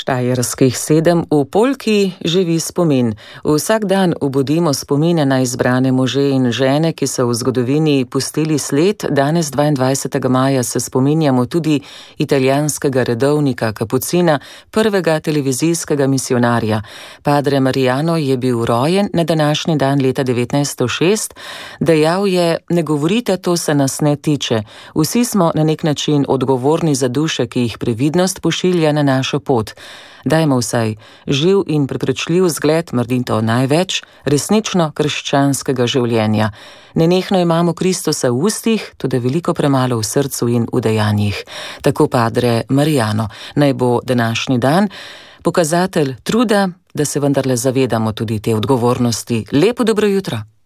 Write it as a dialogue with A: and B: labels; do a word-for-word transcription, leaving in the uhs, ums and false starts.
A: Štajerskih sedem v Poljki živi spomin. Vsak dan obudimo spomine na izbrane može in žene, ki so v zgodovini pustili sled. Danes, dvaindvajsetega maja, se spominjamo tudi italijanskega redovnika, kapucina, prvega televizijskega misionarja. Padre Mariano je bil rojen na današnji dan leta devetnajststo šest. Dejal je: ne govorite, to se nas ne tiče. Vsi smo na nek način odgovorni za duše, ki jih previdnost pošilja na našo pot. Dajmo vsaj živ in prepričljiv zgled, mrdim to največ, resnično krščanskega življenja. Nenehno imamo Kristusa v ustih, tudi veliko premalo v srcu in v dejanjih. Tako Padre Mariano. Naj bo današnji dan pokazatelj truda, da se vendarle zavedamo tudi te odgovornosti. Lepo dobro jutro.